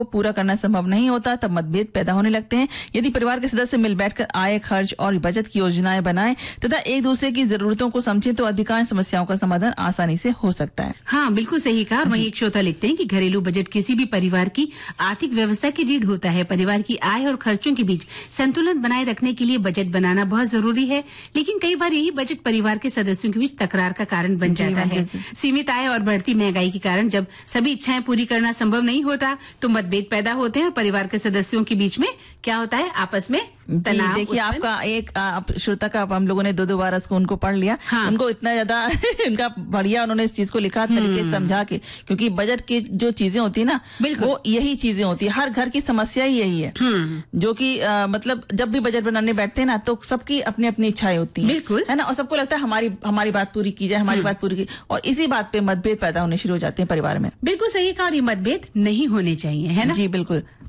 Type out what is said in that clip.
पूरा करना संभव नहीं होता तब मतभेद पैदा होने लगते हैं। यदि परिवार के सदस्य मिल बैठकर आय, खर्च और बचत की योजनाएं बनाएं तथा एक दूसरे की जरूरतों को समझें तो अधिकांश समस्याओं का समाधान आसानी से हो सकता है। हाँ, बिल्कुल सही कहा। और वहीं एक श्रोता लिखते हैं कि घरेलू बजट किसी भी परिवार की आर्थिक व्यवस्था की रीढ़ होता है। परिवार की आय और खर्चों के बीच संतुलन बनाए रखने के लिए बजट बनाना बहुत जरूरी है, लेकिन कई बार यही बजट परिवार के सदस्यों के बीच तकरार का कारण बन जाता है। सीमित आय और बढ़ती महंगाई के कारण जब सभी इच्छाएं पूरी करना संभव नहीं होता तो मतभेद पैदा होते हैं और परिवार के सदस्यों के बीच में क्या होता है, आपस में तनाव। देखिए, आपका एक श्रोता का हम लोगों ने दो बार उनको पढ़ लिया। हाँ। उनको इतना ज्यादा उनका बढ़िया उन्होंने इस चीज को लिखा तरीके से समझा के, क्योंकि बजट की जो चीजें होती है ना, वो यही चीजें होती है। हर घर की समस्या ही यही है, जो कि मतलब जब भी बजट बनाने बैठते हैं ना तो सबकी अपनी अपनी इच्छाएं होती है, है ना, और सबको लगता है हमारी बात पूरी की जाए, हमारी बात पूरी की, और इसी बात पे मतभेद पैदा होने शुरू हो जाते हैं परिवार में। बिल्कुल सही कहा, और ये मतभेद नहीं होने चाहिए, है ना? जी बिल्कुल।